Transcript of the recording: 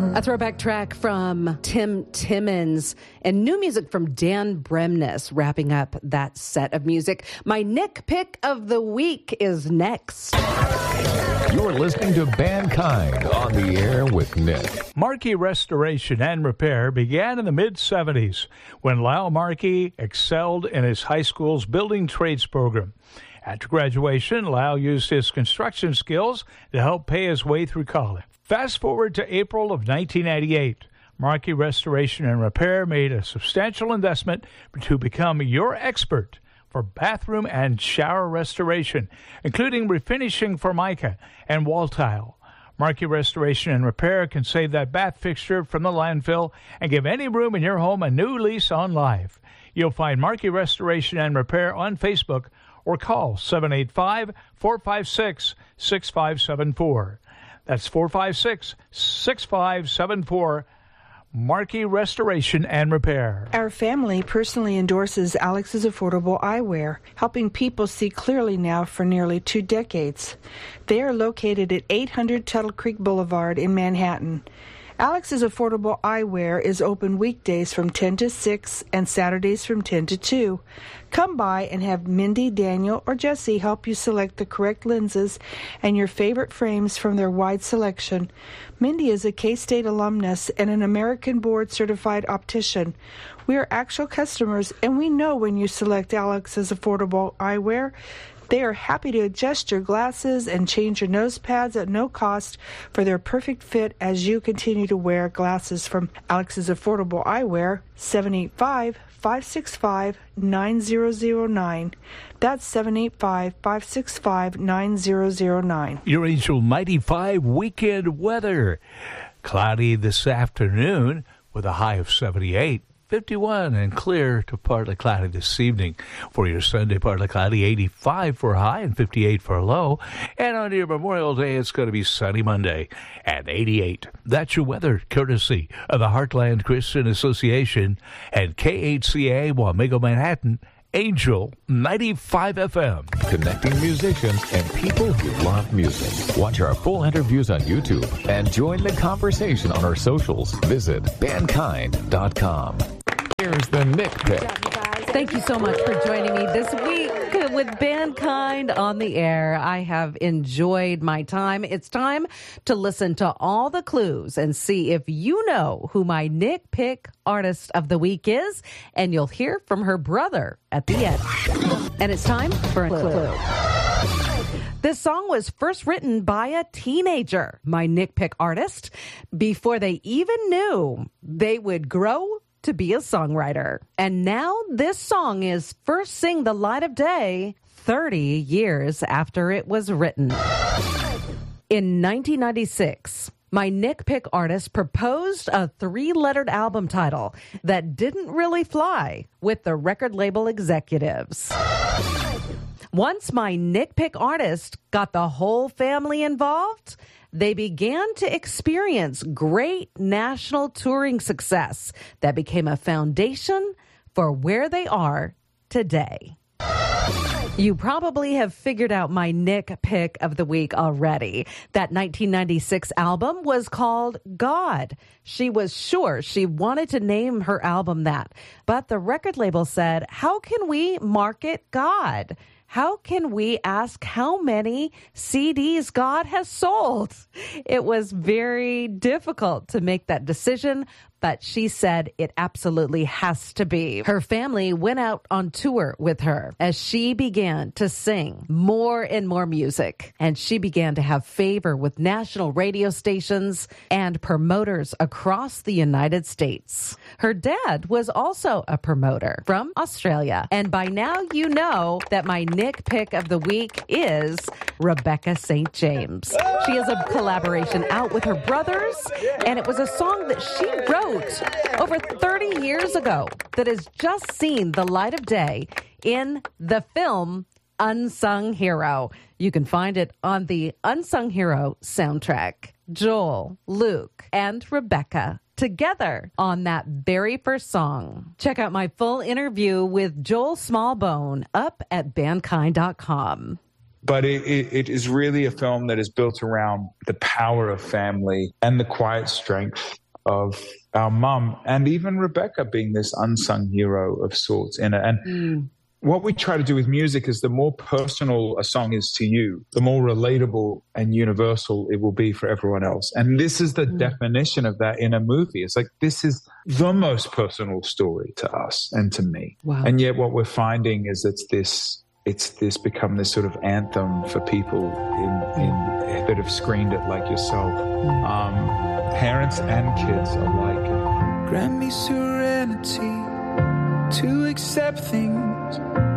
A throwback track from Tim Timmons and new music from Dan Bremnes, wrapping up that set of music. My Nick Pick of the Week is next. You're listening to Mankind on the air with Nick. Markey Restoration and Repair began in the mid-'70s when Lyle Markey excelled in his high school's building trades program. After graduation, Lyle used his construction skills to help pay his way through college. Fast forward to April of 1998. Markey Restoration and Repair made a substantial investment to become your expert for bathroom and shower restoration, including refinishing Formica and wall tile. Markey Restoration and Repair can save that bath fixture from the landfill and give any room in your home a new lease on life. You'll find Markey Restoration and Repair on Facebook or call 785-456-6574. That's 456-6574. Markey Restoration and Repair. Our family personally endorses Alex's Affordable Eyewear, helping people see clearly now for nearly 2 decades. They are located at 800 Tuttle Creek Boulevard in Manhattan. Alex's Affordable Eyewear is open weekdays from 10 to 6 and Saturdays from 10 to 2. Come by and have Mindy, Daniel, or Jesse help you select the correct lenses and your favorite frames from their wide selection. Mindy is a K-State alumnus and an American board-certified optician. We are actual customers, and we know when you select Alex's Affordable Eyewear. They are happy to adjust your glasses and change your nose pads at no cost for their perfect fit as you continue to wear glasses from Alex's Affordable Eyewear, 785-565-9009. That's 785-565-9009. Your Angel 95 weekend weather. Cloudy this afternoon with a high of 78. 51 and clear to partly cloudy this evening. For your Sunday, partly cloudy, 85 for a high and 58 for a low. And on your Memorial Day, it's going to be sunny Monday at 88. That's your weather, courtesy of the Heartland Christian Association and KHCA Wamego, Manhattan, Angel 95 FM. Connecting musicians and people who love music. Watch our full interviews on YouTube and join the conversation on our socials. Visit Mankind.com. Here's the Nick Pick. Thank you so much for joining me this week with Mankind on the air. I have enjoyed my time. It's time to listen to all the clues and see if you know who my Nick Pick artist of the week is. And you'll hear from her brother at the end. And it's time for a clue. This song was first written by a teenager, my Nick Pick artist, before they even knew they would grow to be a songwriter. And now this song is first seeing the light of day 30 years after it was written. In 1996, my Nick Pick artist proposed a 3-lettered album title that didn't really fly with the record label executives. Once my Nick Pick artist got the whole family involved, they began to experience great national touring success that became a foundation for where they are today. You probably have figured out my Nick Pick of the week already. That 1996 album was called God. She was sure she wanted to name her album that, but the record label said, how can we market God? How can we ask how many CDs God has sold? It was very difficult to make that decision, but she said it absolutely has to be. Her family went out on tour with her as she began to sing more and more music, and she began to have favor with national radio stations and promoters across the United States. Her dad was also a promoter from Australia, and by now you know that my Nick Pick of the week is Rebecca St. James. She has a collaboration out with her brothers, and it was a song that she wrote over 30 years ago that has just seen the light of day in the film Unsung Hero. You can find it on the Unsung Hero soundtrack. Joel, Luke, and Rebecca together on that very first song. Check out my full interview with Joel Smallbone up at bandkind.com. But it is really a film that is built around the power of family and the quiet strength of our mum, and even Rebecca being this unsung hero of sorts in it. And what we try to do with music is the more personal a song is to you, the more relatable and universal it will be for everyone else. And this is the definition of that in a movie. It's like, this is the most personal story to us and to me. Wow. And yet what we're finding is it's this become this sort of anthem for people that have screened it like yourself, parents and kids alike. Grant me serenity to accept things